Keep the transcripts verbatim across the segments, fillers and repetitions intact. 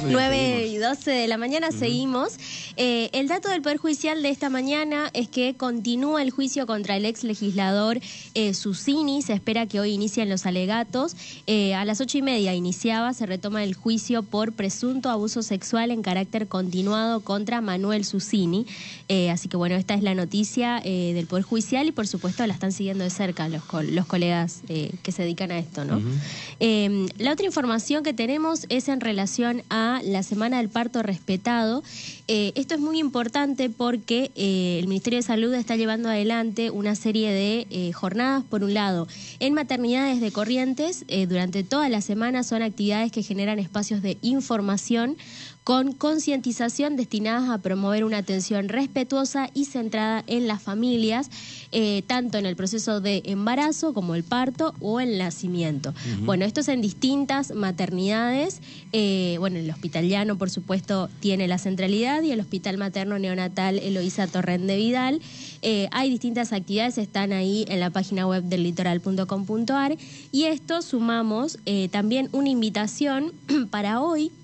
nueve y doce de la mañana, uh-huh. Seguimos. Eh, el dato del Poder Judicial de esta mañana es que continúa el juicio contra el ex legislador eh, Susini. Se espera que hoy inicien los alegatos. Eh, a las ocho y media iniciaba, se retoma el juicio por presunto abuso sexual en carácter continuado contra Manuel Susini. Eh, así que bueno, esta es la noticia eh, del Poder Judicial y por supuesto la están siguiendo de cerca los, los colegas eh, que se dedican a esto, ¿no? Uh-huh. eh, la otra información que tenemos es en relación a la Semana del Parto Respetado. Eh, esto es muy importante porque eh, el Ministerio de Salud está llevando adelante una serie de eh, jornadas, por un lado, en maternidades de Corrientes. Eh, durante toda la semana son actividades que generan espacios de información con concientización destinadas a promover una atención respetuosa y centrada en las familias, eh, tanto en el proceso de embarazo como el parto o el nacimiento. Uh-huh. Bueno, esto es en distintas maternidades. Eh, bueno, el Hospital Llano, por supuesto, tiene la centralidad y el Hospital Materno Neonatal Eloísa Torrent de Vidal. Eh, hay distintas actividades, están ahí en la página web del litoral punto com punto ar. Y esto sumamos eh, también una invitación para hoy,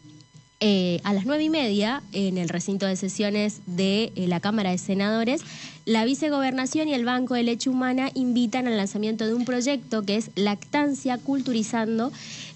Eh, a las nueve y media, en el recinto de sesiones de eh, la Cámara de Senadores, la Vicegobernación y el Banco de Leche Humana invitan al lanzamiento de un proyecto que es Lactancia Culturizando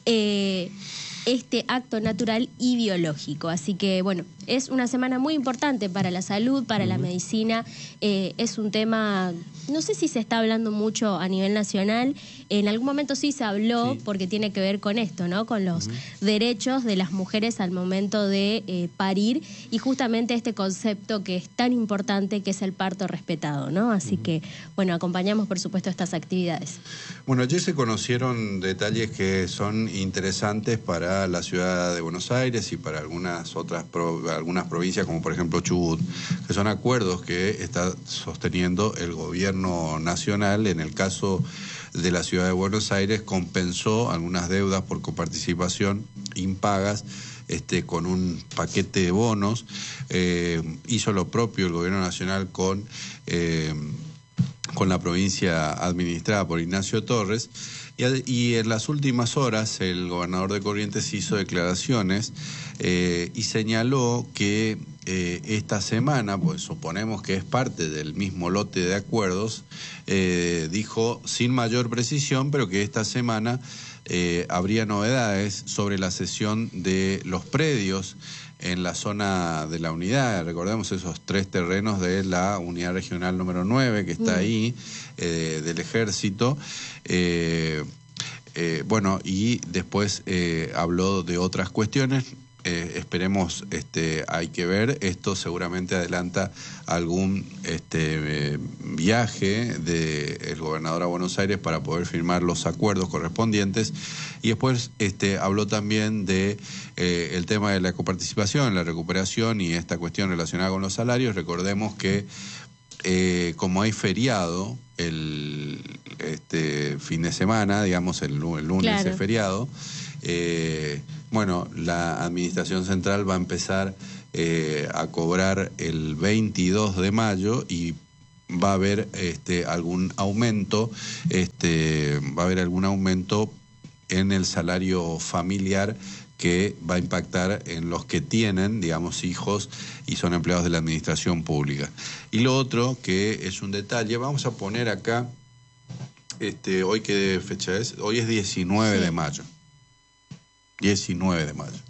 eh, este acto natural y biológico. Así que, bueno, es una semana muy importante para la salud, para uh-huh. la medicina. Eh, es un tema, no sé si se está hablando mucho a nivel nacional. En algún momento sí se habló, sí. porque tiene que ver con esto, ¿no? Con los uh-huh. derechos de las mujeres al momento de eh, parir y justamente este concepto que es tan importante, que es el parto respetado, ¿no? Así uh-huh. que, bueno, acompañamos, por supuesto, estas actividades. Bueno, ayer se conocieron detalles que son interesantes para la ciudad de Buenos Aires y para algunas otras pro, algunas provincias, como por ejemplo Chubut, que son acuerdos que está sosteniendo el gobierno nacional. En el caso de la ciudad de Buenos Aires, compensó algunas deudas por coparticipación impagas este, con un paquete de bonos. Eh, hizo lo propio el gobierno nacional con, eh, con la provincia administrada por Ignacio Torres. Y en las últimas horas el gobernador de Corrientes hizo declaraciones eh, y señaló que eh, esta semana, pues suponemos que es parte del mismo lote de acuerdos, eh, dijo sin mayor precisión, pero que esta semana eh, habría novedades sobre la cesión de los predios en la zona de la unidad. Recordemos esos tres terrenos de la unidad regional número nueve que está ahí, eh, del ejército. Eh, eh, bueno, y después eh, habló de otras cuestiones. Eh, esperemos, este, hay que ver, esto seguramente adelanta algún este, eh, viaje del gobernador a Buenos Aires para poder firmar los acuerdos correspondientes. Y después este, habló también de eh, el tema de la coparticipación, la recuperación y esta cuestión relacionada con los salarios. Recordemos que eh, como hay feriado el este, fin de semana, digamos el, el lunes claro. es feriado, eh, bueno, la Administración Central va a empezar eh, a cobrar el veintidós de mayo y va a haber este, algún aumento, este, va a haber algún aumento en el salario familiar que va a impactar en los que tienen, digamos, hijos y son empleados de la administración pública. Y lo otro, que es un detalle, vamos a poner acá, este, hoy qué fecha es, hoy es diecinueve sí. de mayo. diecinueve de mayo.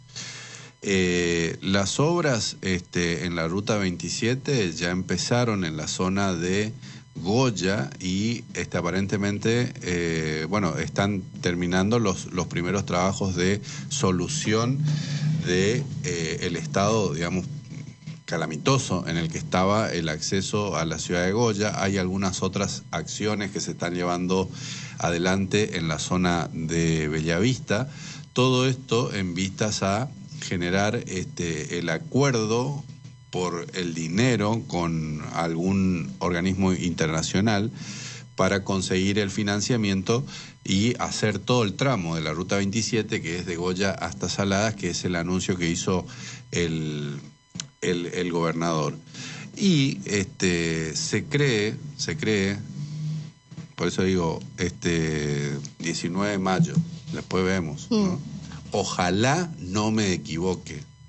Eh, las obras este, en la ruta veintisiete ya empezaron en la zona de Goya y este, aparentemente, eh, bueno, están terminando los, los primeros trabajos de solución de eh, el estado, digamos, calamitoso en el que estaba el acceso a la ciudad de Goya. Hay algunas otras acciones que se están llevando adelante en la zona de Bellavista. Todo esto en vistas a generar este, el acuerdo por el dinero con algún organismo internacional para conseguir el financiamiento y hacer todo el tramo de la ruta veintisiete, que es de Goya hasta Saladas, que es el anuncio que hizo el, el, el gobernador. Y este, se cree, se cree, por eso digo, este diecinueve de mayo, después vemos, ¿no? Ojalá no me equivoque,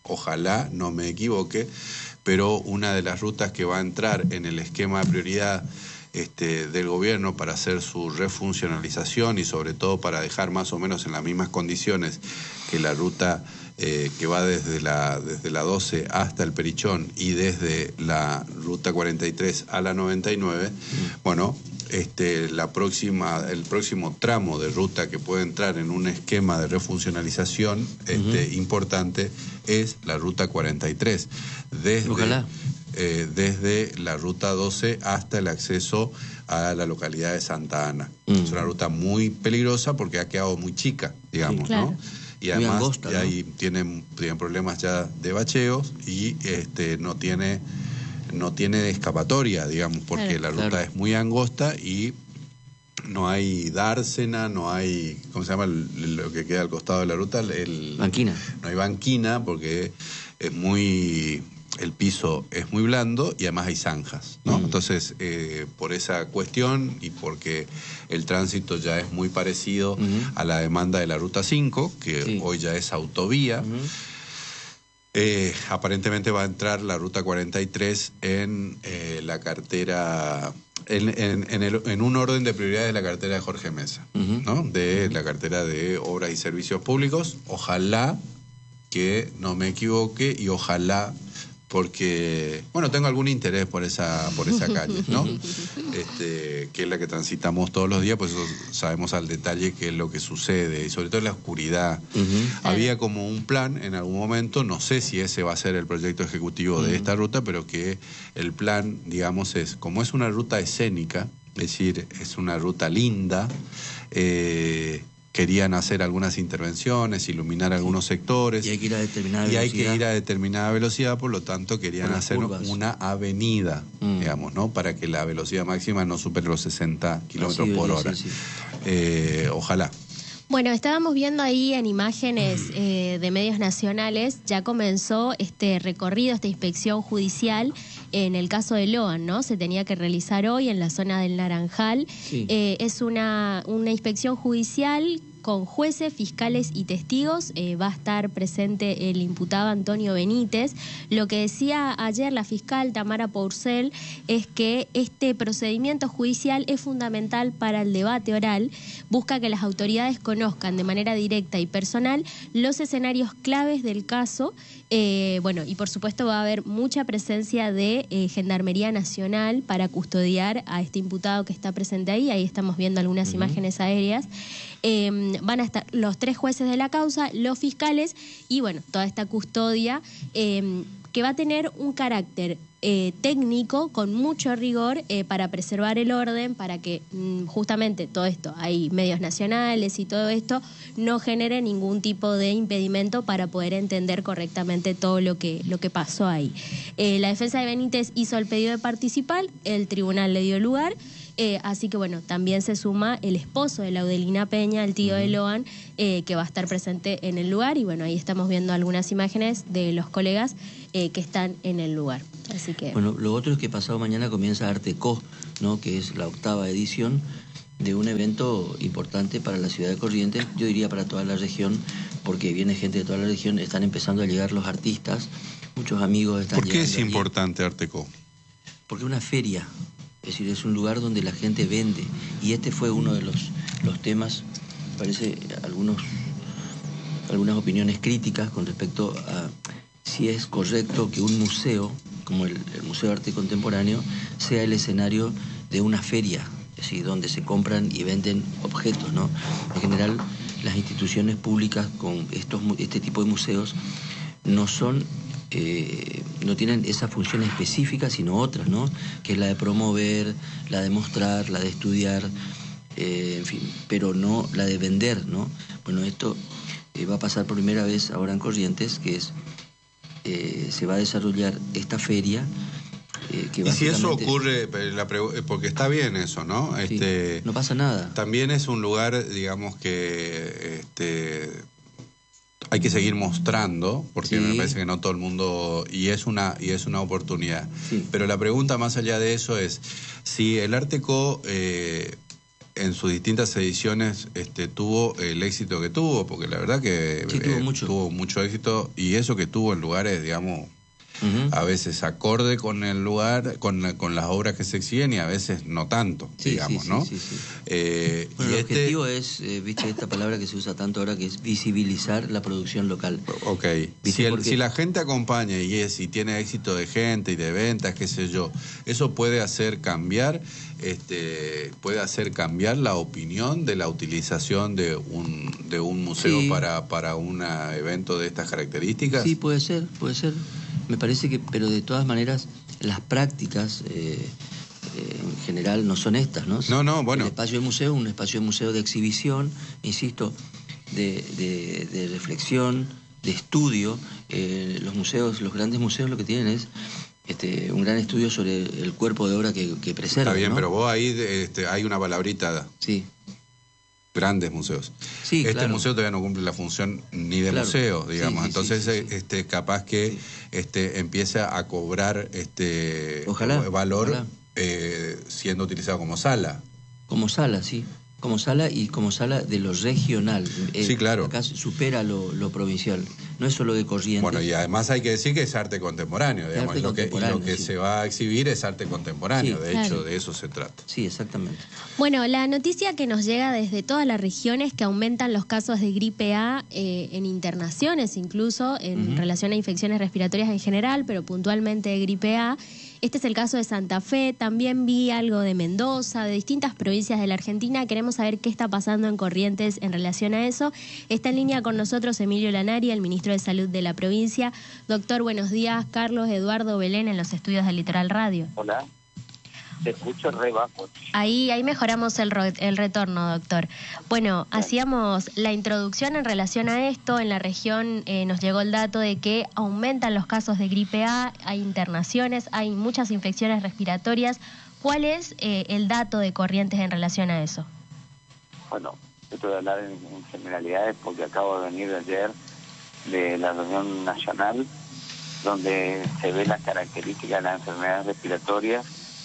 ojalá no me equivoque, pero una de las rutas que va a entrar en el esquema de prioridad Este, del gobierno para hacer su refuncionalización y sobre todo para dejar más o menos en las mismas condiciones que la ruta eh, que va desde la, desde la doce hasta el Perichón y desde la ruta cuarenta y tres a la noventa y nueve, mm. bueno, este, la próxima, el próximo tramo de ruta que puede entrar en un esquema de refuncionalización este, uh-huh. importante es la ruta cuarenta y tres. Desde, Ojalá. Eh, desde la ruta doce hasta el acceso a la localidad de Santa Ana. Mm. Es una ruta muy peligrosa porque ha quedado muy chica, digamos, sí, claro. ¿no? Y además angosta, ¿no? Ahí tienen, tienen problemas ya de bacheos y este no tiene no tiene escapatoria, digamos, porque claro, la ruta claro. es muy angosta y no hay dársena, no hay, ¿cómo se llama el, lo que queda al costado de la ruta? El, banquina. No hay banquina porque es muy... el piso es muy blando y además hay zanjas, ¿no? Mm. Entonces, eh, por esa cuestión y porque el tránsito ya es muy parecido mm. a la demanda de la Ruta cinco, que sí. hoy ya es autovía, mm. eh, aparentemente va a entrar la Ruta cuarenta y tres en eh, la cartera... En, en, en, el, en un orden de prioridad de la cartera de Jorge Mesa, mm-hmm. ¿no? De mm-hmm. la cartera de Obras y Servicios Públicos. Ojalá que no me equivoque y ojalá... porque, bueno, tengo algún interés por esa por esa calle, ¿no? Este, que es la que transitamos todos los días, pues eso sabemos al detalle qué es lo que sucede, y sobre todo en la oscuridad. Uh-huh. Había como un plan en algún momento, no sé si ese va a ser el proyecto ejecutivo uh-huh. de esta ruta, pero que el plan, digamos, es, como es una ruta escénica, es decir, es una ruta linda, eh... querían hacer algunas intervenciones, iluminar algunos sectores. Y hay que ir a determinada y velocidad. hay que ir a determinada velocidad, por lo tanto querían hacer curvas. una avenida, mm. digamos, ¿no? Para que la velocidad máxima no supere los sesenta kilómetros por hora. Sí, sí. Eh, ojalá. Bueno, estábamos viendo ahí en imágenes eh, de medios nacionales, ya comenzó este recorrido, esta inspección judicial en el caso de Loan, ¿no? Se tenía que realizar hoy en la zona del Naranjal. Sí. Eh, es una, una inspección judicial con jueces, fiscales y testigos. Eh, va a estar presente el imputado Antonio Benítez. Lo que decía ayer la fiscal Tamara Pourcel es que este procedimiento judicial es fundamental para el debate oral. Busca que las autoridades conozcan de manera directa y personal los escenarios claves del caso. Eh, bueno, y por supuesto va a haber mucha presencia de eh, Gendarmería Nacional para custodiar a este imputado que está presente ahí. Ahí estamos viendo algunas uh-huh. imágenes aéreas. Eh, van a estar los tres jueces de la causa, los fiscales y bueno, toda esta custodia eh, que va a tener un carácter eh, técnico con mucho rigor eh, para preservar el orden, para que mm, justamente todo esto, hay medios nacionales y todo esto, no genere ningún tipo de impedimento para poder entender correctamente todo lo que, lo que pasó ahí. Eh, la defensa de Benítez hizo el pedido de participar, el tribunal le dio lugar. Eh, así que bueno, también se suma el esposo de Laudelina Peña, el tío uh-huh. de Loan, eh, que va a estar presente en el lugar. Y bueno, ahí estamos viendo algunas imágenes de los colegas eh, que están en el lugar. Así que... Bueno, lo otro es que pasado mañana comienza Arteco, ¿no? Que es la octava edición de un evento importante para la ciudad de Corrientes, yo diría para toda la región, porque viene gente de toda la región, están empezando a llegar los artistas, muchos amigos están llegando. ¿Por qué es allí. importante Arteco? Porque es una feria. Es decir, es un lugar donde la gente vende. Y este fue uno de los, los temas, parece, algunos, algunas opiniones críticas con respecto a si es correcto que un museo, como el, el Museo de Arte Contemporáneo, sea el escenario de una feria, es decir, donde se compran y venden objetos, ¿no? En general, las instituciones públicas con estos, este tipo de museos no son... Eh, no tienen esa función específica, sino otras, ¿no? Que es la de promover, la de mostrar, la de estudiar, eh, en fin, pero no la de vender, ¿no? Bueno, esto eh, va a pasar por primera vez ahora en Corrientes, que es, eh, se va a desarrollar esta feria. Eh, que y si eso ocurre, la porque está bien eso, ¿no? Sí, este, no pasa nada. También es un lugar, digamos, que... este hay que seguir mostrando, porque sí. me parece que no todo el mundo, y es una y es una oportunidad. Sí. Pero la pregunta más allá de eso es, si el Arteco eh, en sus distintas ediciones este, tuvo el éxito que tuvo, porque la verdad que sí, tuvo, eh, mucho. tuvo mucho éxito, y eso que tuvo en lugares, digamos, uh-huh. a veces acorde con el lugar, con, con las obras que se exhiben, y a veces no tanto, sí, digamos, sí, ¿no? Sí, sí, sí. Eh, bueno, y el este... objetivo es, eh, viste, esta palabra que se usa tanto ahora, que es visibilizar la producción local. Ok, si, el, si la gente acompaña y es y tiene éxito de gente y de ventas, qué sé yo, eso puede hacer cambiar, este, puede hacer cambiar la opinión de la utilización de un de un museo sí. para para un evento de estas características. Sí, puede ser, puede ser. Me parece que, pero de todas maneras, las prácticas eh, eh, en general no son estas, ¿no? No, no, bueno. El espacio de museo es un espacio de museo de exhibición, insisto, de, de, de reflexión, de estudio. Eh, los museos, los grandes museos lo que tienen es este, un gran estudio sobre el cuerpo de obra que, que preservan. Está bien, ¿no? pero vos ahí este, hay una palabrita. Sí. Grandes museos. Sí, este claro. museo todavía no cumple la función ni de claro. museo, digamos. Sí, sí, Entonces, sí, sí, sí. este, capaz que sí. este, empieza a cobrar este ojalá, valor ojalá. Eh, siendo utilizado como sala. Como sala, sí. Como sala y como sala de lo regional. Eh, sí, claro. Acá supera lo, lo provincial. No es solo de Corrientes. Bueno, y además hay que decir que es arte contemporáneo, digamos. Arte lo que, contemporáneo, y lo que sí. se va a exhibir es arte contemporáneo, sí, de claro. hecho, de eso se trata. Sí, exactamente. Bueno, la noticia que nos llega desde todas las regiones que aumentan los casos de gripe A eh, en internaciones, incluso en uh-huh. relación a infecciones respiratorias en general, pero puntualmente de gripe A. Este es el caso de Santa Fe, también vi algo de Mendoza, de distintas provincias de la Argentina. Queremos saber qué está pasando en Corrientes en relación a eso. Está en línea con nosotros Emilio Lanari, el ministro de Salud de la provincia. Doctor, buenos días. Carlos Eduardo Belén en los estudios de Litoral Radio. Hola. Te escucho re bajo. Ahí, ahí mejoramos el, ro- el retorno, doctor. Bueno, Bien. hacíamos la introducción en relación a esto. En la región eh, nos llegó el dato de que aumentan los casos de gripe A, hay internaciones, hay muchas infecciones respiratorias. ¿Cuál es eh, el dato de Corrientes en relación a eso? Bueno, esto voy a hablar en, en generalidades porque acabo de venir ayer de la reunión nacional donde se ve las características de las enfermedades respiratorias.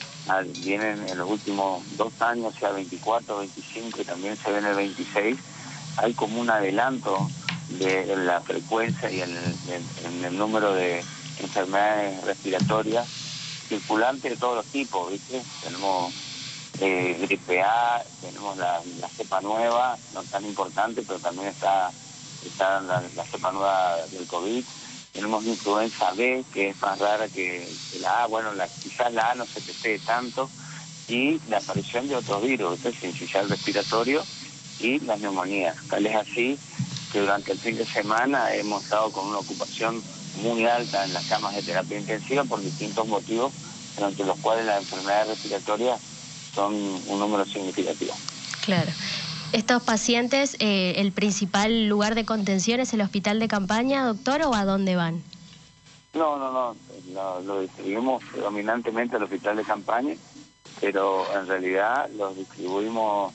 Vienen en los últimos dos años, o sea, veinticuatro, veinticinco, y también se ve en el veintiséis, hay como un adelanto de la frecuencia y en el, en, en el número de enfermedades respiratorias circulantes de todos los tipos, ¿viste? Tenemos eh, gripe A, tenemos la, la cepa nueva, no tan importante, pero también está, está la, la cepa nueva del COVID. Tenemos influenza B, que es más rara que, que la A. Bueno, la, quizás la A no se testé tanto. Y la aparición de otros virus, el sincicial respiratorio y las neumonías. Tal es así que durante el fin de semana hemos estado con una ocupación muy alta en las camas de terapia intensiva por distintos motivos, entre los cuales las enfermedades respiratorias son un número significativo. Claro. ¿Estos pacientes, eh, el principal lugar de contención es el hospital de campaña, doctor, o a dónde van? No, no, no, lo, lo distribuimos predominantemente al hospital de campaña, pero en realidad los distribuimos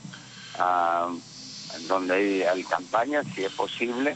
a donde hay, hay campaña, si es posible,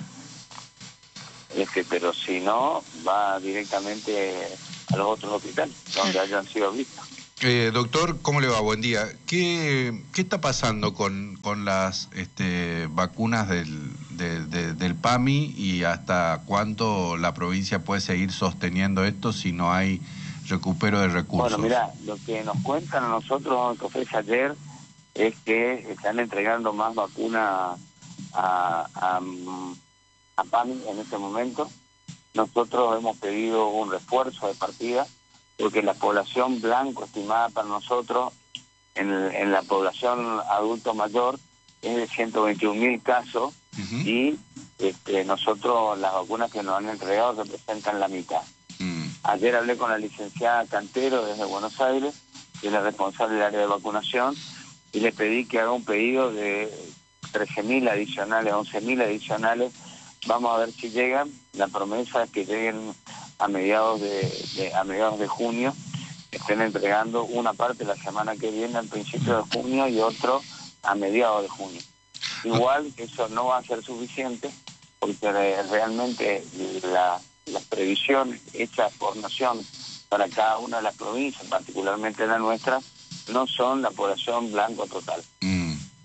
este, pero si no, va directamente a los otros hospitales, donde hayan sido vistos. Eh, doctor, ¿cómo le va? Buen día. ¿Qué, qué está pasando con, con las este, vacunas del, de, de, del PAMI y hasta cuánto la provincia puede seguir sosteniendo esto si no hay recupero de recursos? Bueno, mira, lo que nos cuentan a nosotros, que ofrece ayer, es que están entregando más vacunas a, a, a PAMI en este momento. Nosotros hemos pedido un refuerzo de partida, porque la población blanco estimada para nosotros en, en la población adulto mayor es de ciento veintiún mil casos, uh-huh. y este, nosotros las vacunas que nos han entregado representan la mitad. Uh-huh. Ayer hablé con la licenciada Cantero desde Buenos Aires, que es la responsable del área de vacunación, y le pedí que haga un pedido de trece mil adicionales, once mil adicionales. Vamos a ver si llegan. La promesa es que lleguen a mediados de, de a mediados de junio, estén entregando una parte la semana que viene al principio de junio y otro a mediados de junio. Igual que eso no va a ser suficiente, porque realmente la, las previsiones hechas por nación para cada una de las provincias, particularmente la nuestra, no son la población blanco total. Mm.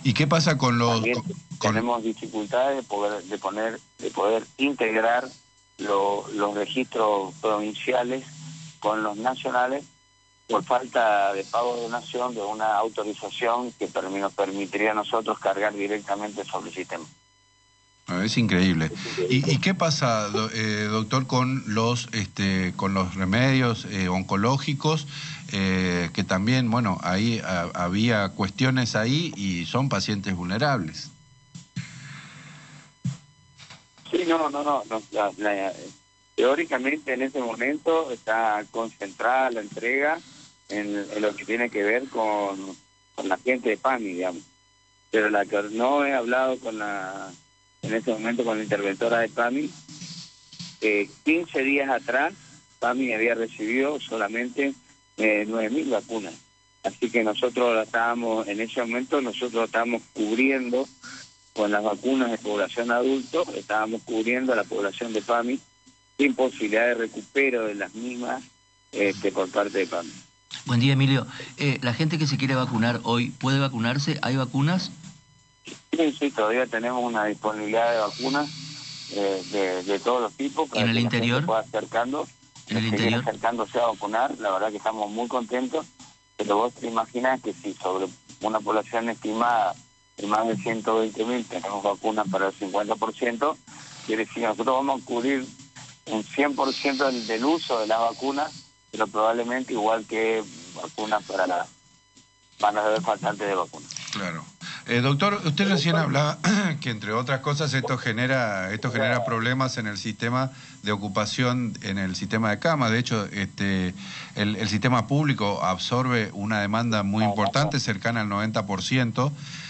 ¿Y qué pasa con los...? También con... tenemos dificultades de poder, de poner, de poder integrar lo, los registros provinciales con los nacionales por falta de pago de donación de una autorización que nos permitiría a nosotros cargar directamente sobre el sistema. Es increíble. ¿Y, y qué pasa, do, eh, doctor, con los este, con los remedios eh, oncológicos? Eh, que también, bueno, ahí a, había cuestiones ahí y son pacientes vulnerables. Sí, no, no, no. no la, la, teóricamente en este momento está concentrada la entrega en, en lo que tiene que ver con, con la gente de PAMI, digamos. Pero la que no he hablado con la... en este momento con la interventora de PAMI, eh, quince días atrás, PAMI había recibido solamente eh, nueve mil vacunas. Así que nosotros la estábamos, en ese momento, nosotros estábamos cubriendo con las vacunas de población adulto, estábamos cubriendo a la población de PAMI sin posibilidad de recupero de las mismas este, por parte de PAMI. Buen día, Emilio. Eh, la gente que se quiere vacunar hoy, ¿puede vacunarse? ¿Hay vacunas? Sí, sí, todavía tenemos una disponibilidad de vacunas eh, de, de todos los tipos. ¿Y en el interior? Se pueda acercando, ¿En el seguir interior? acercándose a vacunar. La verdad que estamos muy contentos, pero vos te imaginas que si sobre una población estimada de más de ciento veinte mil tenemos vacunas para el cincuenta por ciento, quiere decir que nosotros vamos a cubrir un cien por ciento del, del uso de las vacunas, pero probablemente igual que vacunas para la... van a haber faltantes de vacunas. Claro. Eh, doctor, usted recién hablaba que entre otras cosas esto genera esto genera problemas en el sistema de ocupación, en el sistema de camas. De hecho, este el, el sistema público absorbe una demanda muy importante, cercana al noventa por ciento.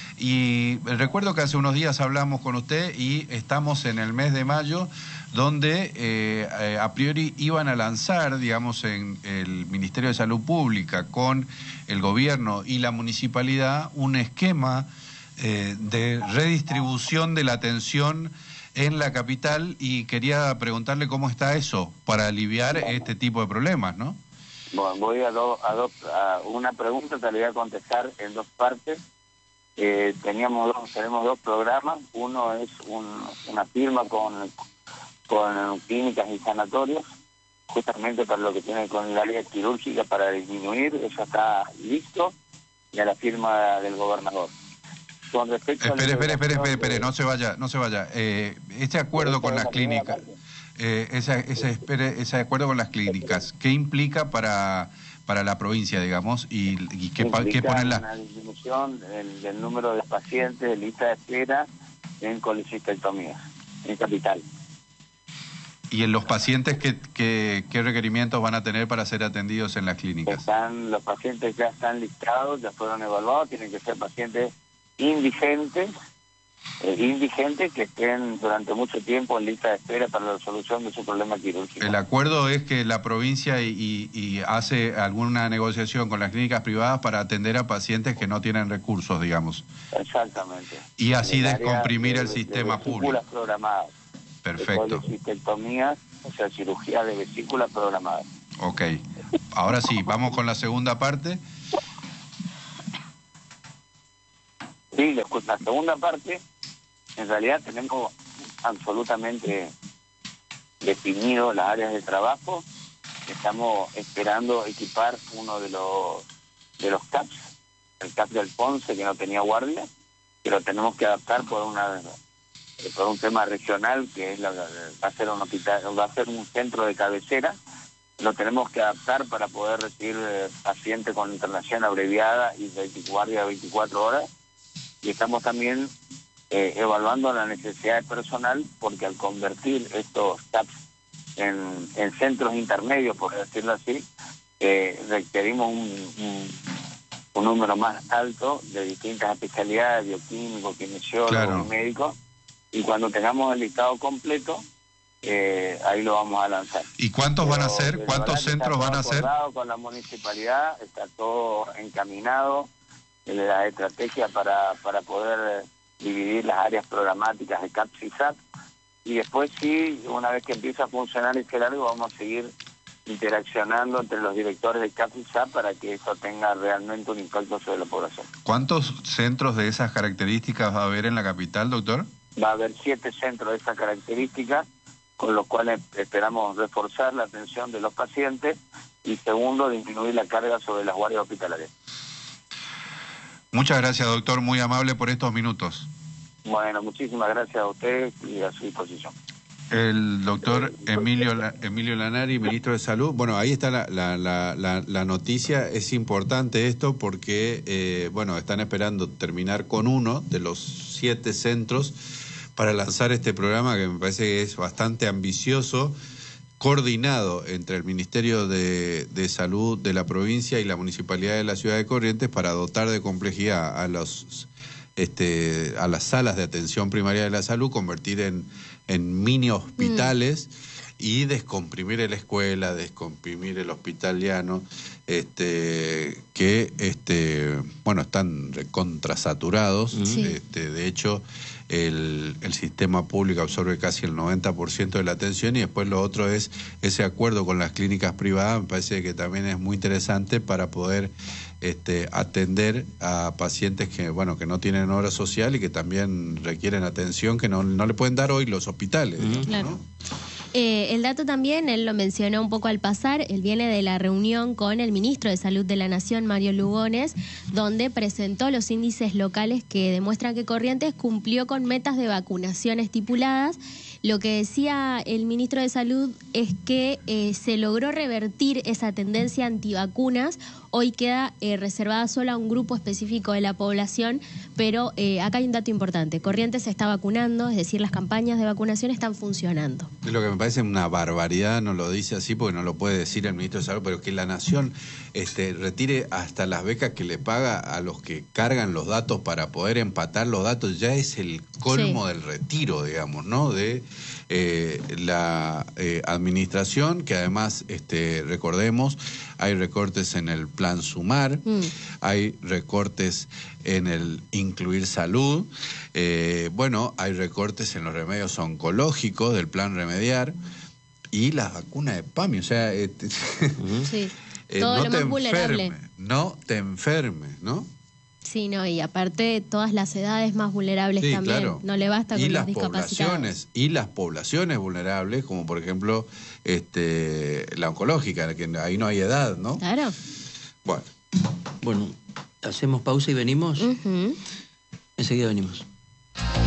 Y recuerdo que hace unos días hablamos con usted y estamos en el mes de mayo, donde eh, eh, a priori iban a lanzar, digamos, en el Ministerio de Salud Pública con el gobierno y la municipalidad un esquema eh, de redistribución de la atención en la capital, y quería preguntarle cómo está eso para aliviar este tipo de problemas, ¿no? Bueno, voy a, do, a, do, a una pregunta, te la voy a contestar en dos partes. Eh, teníamos dos, tenemos dos programas. Uno es un, una firma con, con clínicas y sanatorios, justamente para lo que tiene con el área quirúrgica para disminuir. Eso está listo, y a la firma del gobernador. Con respecto espere, a espere, espere, espere, de... espere, no se vaya, no se vaya. Eh, este acuerdo con las clínicas, eh, ese, ese, espere, ese acuerdo con las clínicas, ¿qué implica para para la provincia, digamos, y, y qué, qué ponen la... una disminución del, del número de pacientes de lista de espera en colecistectomía, en capital. ¿Y en los pacientes qué, qué, qué requerimientos van a tener para ser atendidos en las clínicas? Están, los pacientes ya están listados, ya fueron evaluados, tienen que ser pacientes indigentes, eh, indigentes que estén durante mucho tiempo en lista de espera para la resolución de su problema quirúrgico. El acuerdo es que la provincia y, y, y hace alguna negociación con las clínicas privadas para atender a pacientes que no tienen recursos, digamos. Exactamente. Y así el descomprimir de, el de, sistema de público. programadas. Perfecto. Colecistectomías, o sea, cirugía de vesículas programadas. Ok. Ahora sí, vamos con la segunda parte. Sí, la segunda parte, en realidad tenemos absolutamente definido las áreas de trabajo. Estamos esperando equipar uno de los de los C A Ps, el C A P del Ponce, que no tenía guardia, que lo tenemos que adaptar por una por un tema regional, que es la, va a ser un hospital, va a ser un centro de cabecera. Lo tenemos que adaptar para poder recibir eh, pacientes con internación abreviada y de guardia de veinticuatro horas. Y estamos también eh, evaluando la necesidad de personal, porque al convertir estos C A Ps en, en centros intermedios, por decirlo así, eh, requerimos un, un, un número más alto de distintas especialidades, bioquímicos, kinesiólogos, claro, y médicos, y cuando tengamos el listado completo, eh, ahí lo vamos a lanzar. ¿Y cuántos pero, van a ser? ¿Cuántos centros van a ser? Con la municipalidad, está todo encaminado, la estrategia para, para poder dividir las áreas programáticas de C A P S y S A P, y después sí, una vez que empieza a funcionar este largo, vamos a seguir interaccionando entre los directores de C A P y S A P para que eso tenga realmente un impacto sobre la población. ¿Cuántos centros de esas características va a haber en la capital, doctor? Va a haber siete centros de esas características, con los cuales esperamos reforzar la atención de los pacientes y segundo, disminuir la carga sobre las guardias hospitalarias. Muchas gracias, doctor, muy amable por estos minutos. Bueno, muchísimas gracias a usted y a su disposición. El doctor Emilio, Emilio Lanari, ministro de Salud. Bueno, ahí está la, la, la, la, la noticia. Es importante esto porque, eh, bueno, están esperando terminar con uno de los siete centros para lanzar este programa que me parece que es bastante ambicioso, coordinado entre el Ministerio de, de Salud de la provincia y la Municipalidad de la Ciudad de Corrientes para dotar de complejidad a los este, a las salas de atención primaria de la salud, convertir en, en mini hospitales mm. y descomprimir la escuela, descomprimir el hospital llano, este, que este, bueno, están contrasaturados. Mm. Este, de hecho, El, el sistema público absorbe casi el noventa por ciento de la atención y después lo otro es ese acuerdo con las clínicas privadas. Me parece que también es muy interesante para poder este, atender a pacientes que, bueno, que no tienen obra social y que también requieren atención que no, no le pueden dar hoy los hospitales. Uh-huh. ¿no? Claro. Eh, el dato también, él lo mencionó un poco al pasar, él viene de la reunión con el ministro de Salud de la Nación, Mario Lugones, donde presentó los índices locales que demuestran que Corrientes cumplió con metas de vacunación estipuladas. Lo que decía el ministro de Salud es que eh, se logró revertir esa tendencia antivacunas. Hoy queda eh, reservada solo a un grupo específico de la población, pero eh, acá hay un dato importante. Corrientes se está vacunando, es decir, las campañas de vacunación están funcionando. Lo que me parece una barbaridad, no lo dice así porque no lo puede decir el ministro de Salud, pero que la Nación este, retire hasta las becas que le paga a los que cargan los datos para poder empatar los datos, ya es el colmo sí. del retiro, digamos, ¿no? De eh, la eh, administración, que además, este, recordemos, hay recortes en el plan Sumar, mm. hay recortes en el incluir salud, eh, bueno, hay recortes en los remedios oncológicos del plan Remediar y las vacunas de PAMI, o sea, eh, sí. eh, todo no lo te más vulnerable. enfermes, no te enfermes, ¿no? Sí, no, y aparte todas las edades más vulnerables sí, también, claro. no le basta con y los las discapacitados. Poblaciones, y las poblaciones vulnerables, como por ejemplo este, la oncológica, que ahí no hay edad, ¿no? Claro. Bueno. Bueno, hacemos pausa y venimos. Uh-huh. Enseguida venimos.